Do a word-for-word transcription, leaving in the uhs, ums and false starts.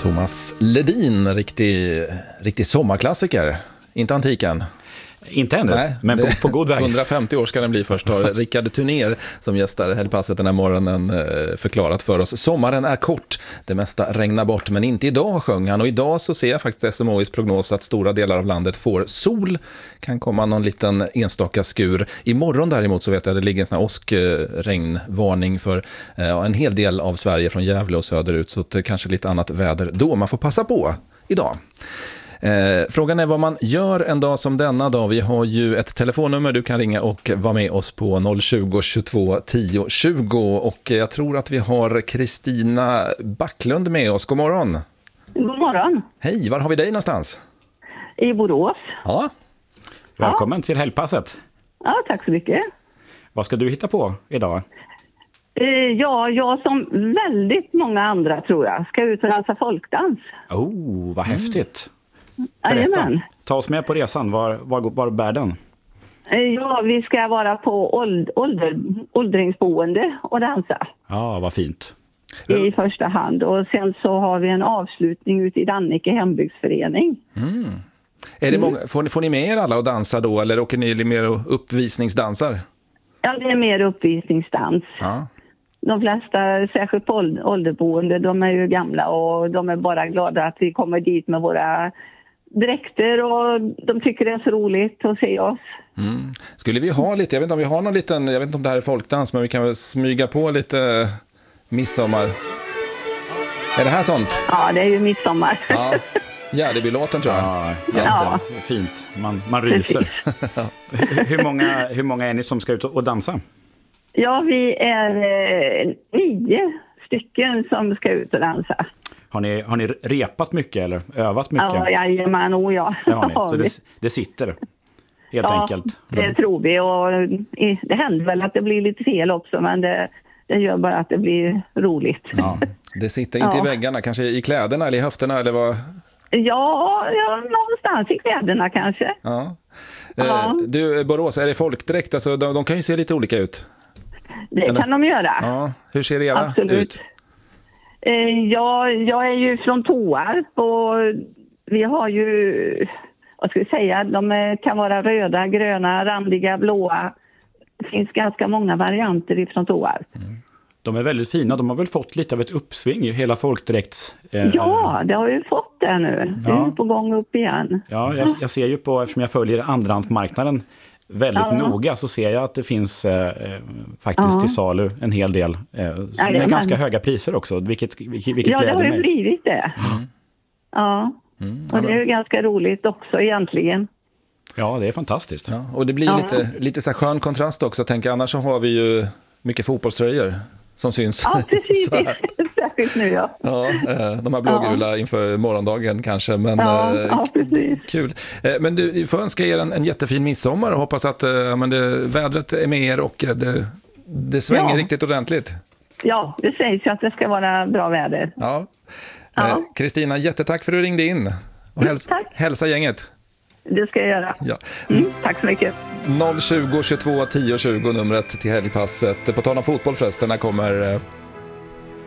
Thomas Ledin, riktig, riktig sommarklassiker. Inte antiken. Inte ännu, Nej, men på, på god väg. hundrafemtio år ska den bli först. Har Rickard Tunér som gästar Helgpasset den här morgonen förklarat för oss. Sommaren är kort, det mesta regnar bort, men inte idag, sjöng han. Och idag så ser jag faktiskt S M H:s prognos att stora delar av landet får sol. Kan komma någon liten enstaka skur. Imorgon däremot så vet jag att det ligger en sån här åskregnvarning för ja, en hel del av Sverige från Gävle och söderut. Så det kanske lite annat väder då. Man får passa på idag. Eh, frågan är vad man gör en dag som denna dag. Vi har ju ett telefonnummer du kan ringa och vara med oss på noll tjugo, tjugotvå, tio, tjugo. Och jag tror att vi har Kristina Backlund med oss. God morgon. God morgon. Hej, var har vi dig någonstans? I Borås. Ja. Välkommen ja. till Helgpasset. Ja, tack så mycket. Vad ska du hitta på idag? Eh, ja, jag som väldigt många andra tror jag ska ut och dansa folkdans. Oh, vad häftigt. Mm. Berätta. Jajamän. Ta oss med på resan. Var, var, var bär den? Ja, vi ska vara på åld, ålder, åldringsboende och dansa. Ja, vad fint. I första hand. Och sen så har vi en avslutning ute i Dannike hembygdsförening. Mm. Är det många, får, ni, får ni med er alla och dansa då? Eller åker ni mer uppvisningsdansar? Ja, det är mer uppvisningsdans. Ja. De flesta, särskilt på ålderboende, de är ju gamla och de är bara glada att vi kommer dit med våra dräkter och de tycker det är så roligt att se oss. Mm. Skulle vi ha lite, jag vet inte om vi har någon liten, jag vet inte om det här är folkdans, men vi kan väl smyga på lite midsommar. Är det här sånt? Ja, det är ju midsommar. Ja, ja det blir låten tror jag. Ja, ja. Fint. Man, man ryser. hur, många, hur många är ni som ska ut och dansa? Ja, vi är eh, nio stycken som ska ut och dansa. Har ni, har ni repat mycket eller övat mycket? Ja, jajamän, och ja. Det har ni, så det, det sitter helt ja, enkelt. Mm. Det tror vi och det händer väl att det blir lite fel också, men det, det gör bara att det blir roligt. Ja, det sitter inte ja. i väggarna, kanske i kläderna eller i höfterna eller vad? Ja, ja någonstans i kläderna kanske. Ja. Ja. Du, Borås, är det folkdräkt? Alltså, de, de kan ju se lite olika ut. Det eller? Kan de göra. Ja. Hur ser era Absolut. ut? Eh, ja, jag är ju från Tåarp och vi har ju, vad ska vi säga, de kan vara röda, gröna, randiga, blåa. Det finns ganska många varianter ifrån Tåarp. Mm. De är väldigt fina, de har väl fått lite av ett uppsving i hela folkdräkts... Eh, ja, det har ju fått det nu. Ja. Det är på gång upp igen. Ja, jag, jag ser ju på, eftersom jag följer andrahandsmarknaden väldigt ja. noga, så ser jag att det finns eh, faktiskt ja. till salu en hel del eh, som ja, är ganska höga priser också, vilket, vilket, vilket ja, gläder mig. Ja, det har ju blivit det. Mm. Ja, mm. och det är ju ganska roligt också egentligen. Ja, det är fantastiskt. Ja, och det blir ja. lite, lite så skön kontrast också, tänker jag. Annars så har vi ju mycket fotbollströjor som syns. Ja, precis. Särskilt nu, ja. Ja, de här blågula ja. inför morgondagen kanske. Men, ja, ja, precis. Kul. Men du får önska er en, en jättefin midsommar och hoppas att men det, vädret är med er och det, det svänger ja. riktigt ordentligt. Ja, det sägs ju att det ska vara bra väder. Ja. Kristina, ja. jättetack för att du ringde in. Och häls- tack. Hälsa gänget. Det ska jag göra. Ja. Mm, tack så mycket. noll tjugo, tjugotvå, tio, tjugo numret till Helgpasset. På tal om fotboll förresten, när kommer